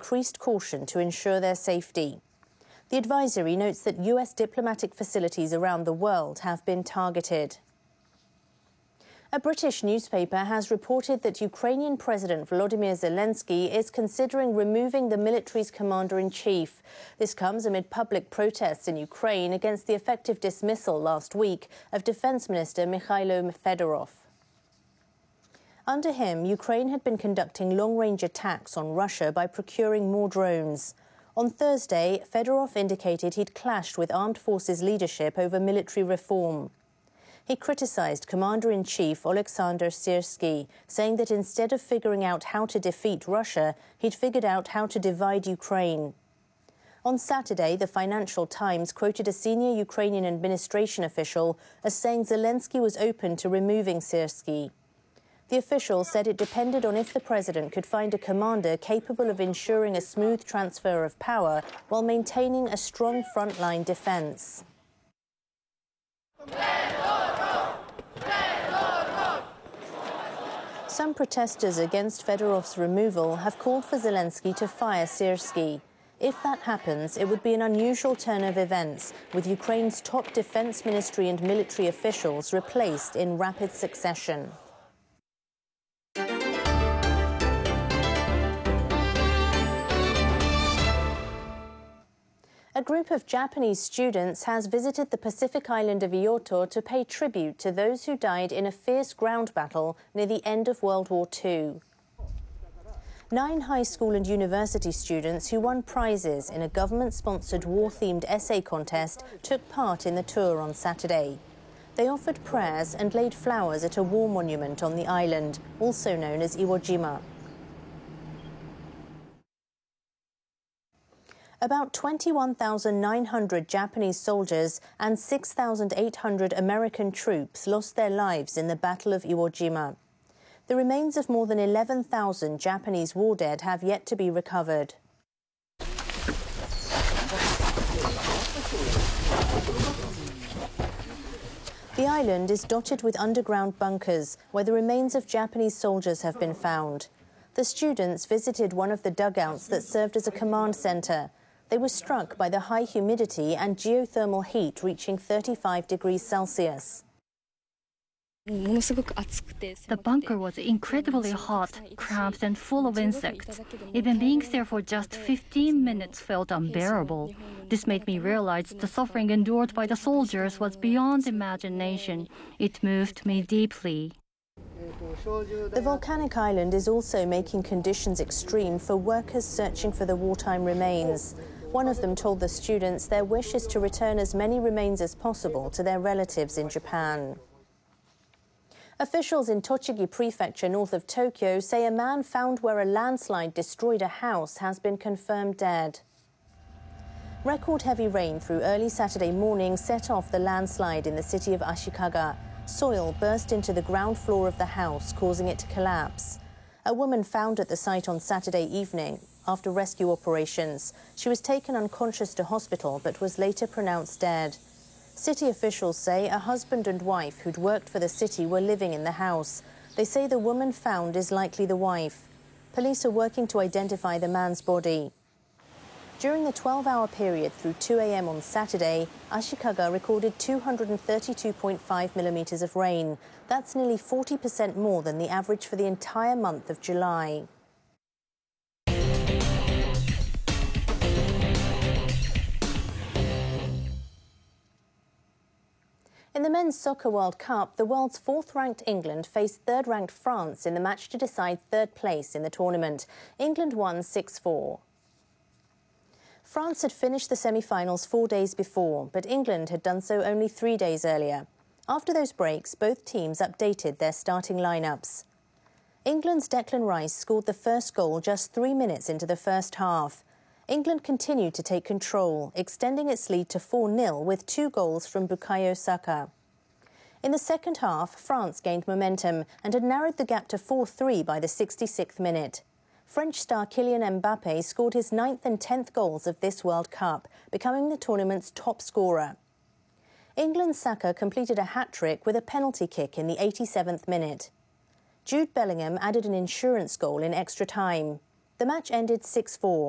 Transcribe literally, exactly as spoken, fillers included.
increased caution to ensure their safety. The advisory notes that U S diplomatic facilities around the world have been targeted. A British newspaper has reported that Ukrainian President Volodymyr Zelensky is considering removing the military's commander-in-chief. This comes amid public protests in Ukraine against the effective dismissal last week of Defense Minister Mikhailo Fedorov. Under him, Ukraine had been conducting long-range attacks on Russia by procuring more drones. On Thursday, Fedorov indicated he'd clashed with armed forces leadership over military reform. He criticised Commander-in-Chief Oleksandr Syrsky, saying that instead of figuring out how to defeat Russia, he'd figured out how to divide Ukraine. On Saturday, the Financial Times quoted a senior Ukrainian administration official as saying Zelensky was open to removing Syrsky. The official said it depended on if the president could find a commander capable of ensuring a smooth transfer of power while maintaining a strong frontline defence. Some protesters against Fedorov's removal have called for Zelensky to fire Syrsky. If that happens, it would be an unusual turn of events, with Ukraine's top defence ministry and military officials replaced in rapid succession. A group of Japanese students has visited the Pacific island of Ihyoto to pay tribute to those who died in a fierce ground battle near the end of World War Two. Nine high school and university students who won prizes in a government-sponsored war-themed essay contest took part in the tour on Saturday. They offered prayers and laid flowers at a war monument on the island, also known as Iwo Jima. About twenty-one thousand nine hundred Japanese soldiers and six thousand eight hundred American troops lost their lives in the Battle of Iwo Jima. The remains of more than eleven thousand Japanese war dead have yet to be recovered. The island is dotted with underground bunkers where the remains of Japanese soldiers have been found. The students visited one of the dugouts that served as a command center. They were struck by the high humidity and geothermal heat reaching thirty-five degrees Celsius. The bunker was incredibly hot, cramped and full of insects. Even being there for just fifteen minutes felt unbearable. This made me realize the suffering endured by the soldiers was beyond imagination. It moved me deeply. The volcanic island is also making conditions extreme for workers searching for the wartime remains. One of them told the students their wish is to return as many remains as possible to their relatives in Japan. Officials in Tochigi Prefecture north of Tokyo say a man found where a landslide destroyed a house has been confirmed dead. Record heavy rain through early Saturday morning set off the landslide in the city of Ashikaga. Soil burst into the ground floor of the house, causing it to collapse. A woman found at the site on Saturday evening. After rescue operations, she was taken unconscious to hospital but was later pronounced dead. City officials say a husband and wife who'd worked for the city were living in the house. They say the woman found is likely the wife. Police are working to identify the man's body. During the twelve-hour period through two a m on Saturday, Ashikaga recorded two hundred thirty-two point five millimetres of rain. That's nearly forty percent more than the average for the entire month of July. In the Men's Soccer World Cup, the world's fourth-ranked England faced third-ranked France in the match to decide third place in the tournament. England won six four. France had finished the semi-finals four days before, but England had done so only three days earlier. After those breaks, both teams updated their starting lineups. England's Declan Rice scored the first goal just three minutes into the first half. England continued to take control, extending its lead to four nil with two goals from Bukayo Saka. In the second half, France gained momentum and had narrowed the gap to four three by the sixty-sixth minute. French star Kylian Mbappe scored his ninth and tenth goals of this World Cup, becoming the tournament's top scorer. England's Saka completed a hat-trick with a penalty kick in the eighty-seventh minute. Jude Bellingham added an insurance goal in extra time. The match ended six four.